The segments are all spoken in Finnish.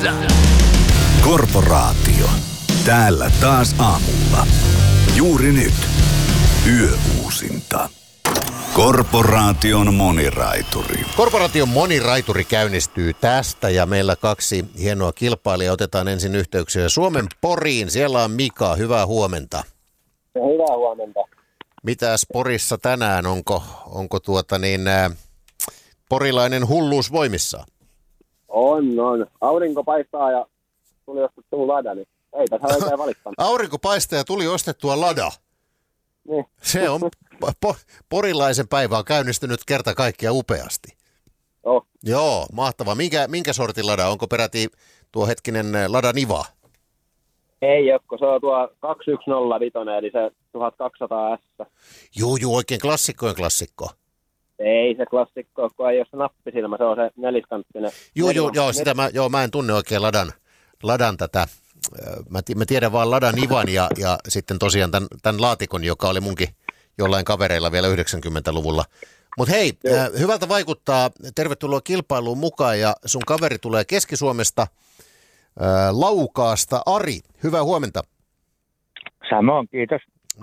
Korporaatio. Täällä taas aamulla. Juuri nyt. Yöuusinta. Korporaation moniraituri. Korporaation moniraituri käynnistyy tästä ja meillä 2 hienoa kilpailijaa. Otetaan ensin yhteyksiä Suomen Poriin. Siellä on Mika. Hyvää huomenta. Hyvää huomenta. Mitäs Porissa tänään? Onko porilainen hulluus voimissaan? On. Aurinko paistaa ja tuli ostettua lada, niin ei tässä oikein valittanut. Aurinko paistaa ja tuli ostettua lada. Niin. Se on porilaisen päivä on käynnistynyt kerta kaikkiaan upeasti. Oh. Joo, mahtavaa. Minkä sortin lada? Onko peräti tuo hetkinen Lada Niva? Ei Jokko, se on tuo 2105, eli se 1200 S. Joo, oikein klassikkojen klassikko. Ei se klassikko, kun ei ole se nappisilmä, se on se neliskanttinen. Joo, mä en tunne oikein Ladan tätä. Mä tiedän vaan Ladan Nivan ja sitten tosiaan tämän laatikon, joka oli munkin jollain kavereilla vielä 90-luvulla. Mutta hei, hyvältä vaikuttaa. Tervetuloa kilpailuun mukaan ja sun kaveri tulee Keski-Suomesta Laukaasta. Ari, hyvää huomenta. Samoin, kiitos.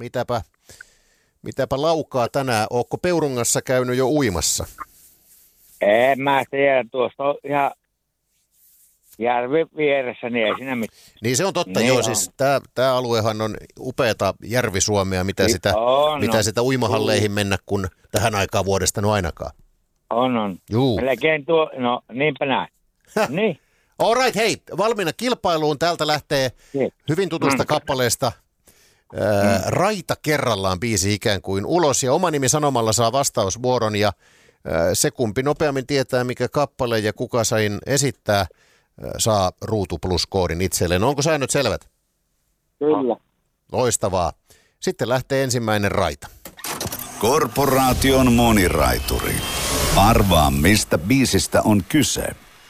Mitäpä Laukaa tänään? Ootko Peurungassa käynyt jo uimassa? En mä tiedä, tuosta on ihan järvi vieressä, niin ei siinä mitään. Niin se on totta, niin joo, on. siis tämä aluehan on upeata järvisuomea, mitä sitä uimahalleihin mennä, kun tähän aikaan vuodesta ainakaan. On. Juu. Melkein no niinpä näin. Niin. All right, hei, valmiina kilpailuun. Täältä lähtee hyvin tutusta kappaleesta Raita kerrallaan biisi ikään kuin ulos. Ja oma nimi sanomalla saa vastausvuoron ja se kumpi nopeammin tietää, mikä kappale ja kuka sain esittää, saa Ruutu Plus-koodin itselleen. Onko säännöt selvät? Kyllä. Loistavaa. Sitten lähtee ensimmäinen Raita. Korporaation moniraituri. Arvaa, mistä biisistä on kyse.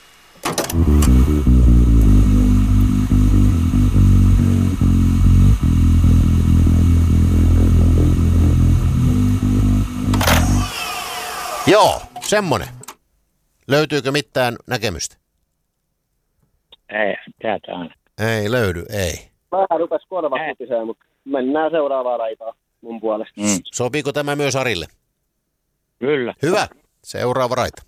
Joo, semmonen. Löytyykö mitään näkemystä? Ei, täältä aina. Ei löydy, ei. Vähän rupesi korvat kutiseen, mutta mennään seuraavaan raitaan mun puolesta. Sopiiko tämä myös Arille? Kyllä. Hyvä. Seuraava Raita.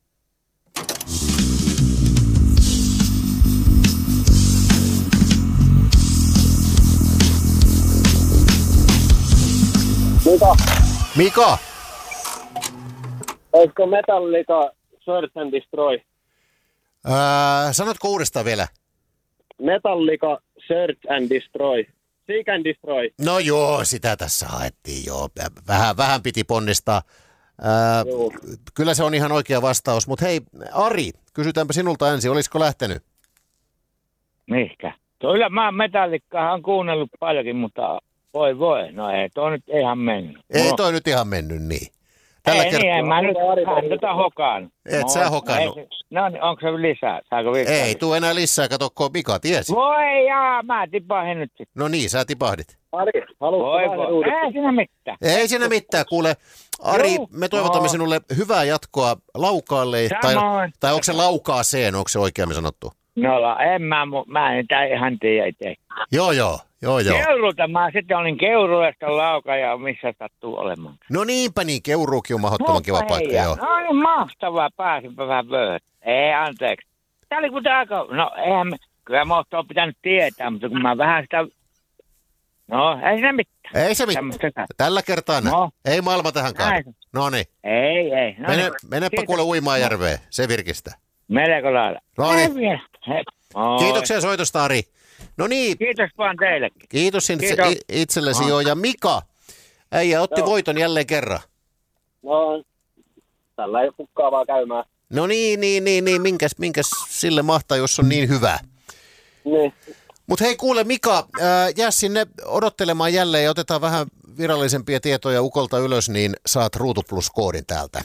Mika! Olisiko Metallica Search and Destroy? Sanotko uudestaan vielä? Metallica Search and Destroy. Seek and Destroy. No joo, sitä tässä haettiin joo. Vähän piti ponnistaa. Kyllä se on ihan oikea vastaus, mutta hei Ari, kysytäänpä sinulta ensin, olisiko lähtenyt? Mihkä? Kyllä mä Metallicaahan kuunnellut paljonkin, mutta voi. No ei toi nyt ihan mennyt. Ei toi nyt ihan mennyt niin. En mä nyt häntä hokaan. Et sä hokannut. No niin, onko se lisää? Saako lisää? Ei tuu enää lisää, kato, Mika tiesi. Voi jaa, mä tipahin nyt sitten. No niin, sä tipahdit. Ari, haluatko Ei siinä mitään. Ei siinä mitään, kuule. Ari, me toivotamme sinulle hyvää jatkoa Laukaalle. Tai onko se Laukaaseen, onko se oikeammin sanottu? No mä en ihan tiedä itse. Joo. Keurulta mä sitten olin Keurulesta Lauka ja missä sattuu olemaan. No niinpä niin, Keuruukin on mahdottoman kiva paikka, joo. No niin mahtavaa, pääsinpä vähän vöhöt. Ei, anteeksi. Tää oli kuten aika, kyllä mä oon pitänyt tietää, mutta kun mä vähän sitä, ei siinä mitään. Ei se mitään. Tällä kertaa ei maailma tähän kaadu. No niin. Ei. Menepä kuule uimaan järveen, se virkistää. Melko lailla. No niin. Kiitoksia soitosta, Ari. No niin. Kiitos vaan teillekin. Kiitos itsellesi jo. Ja Mika, äijä otti voiton jälleen kerran. No, tällä ei pukkaa vaan käymään. No niin. Minkäs sille mahtaa, jos on niin hyvä? Niin. Mut hei kuule Mika, jää sinne odottelemaan jälleen ja otetaan vähän virallisempia tietoja Ukolta ylös, niin saat Ruutu Plus-koodin täältä.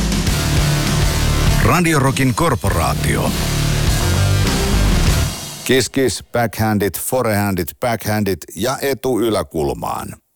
Radio Rockin Korporaatio. Kiss, backhandit, forehandit, backhandit ja etuyläkulmaan.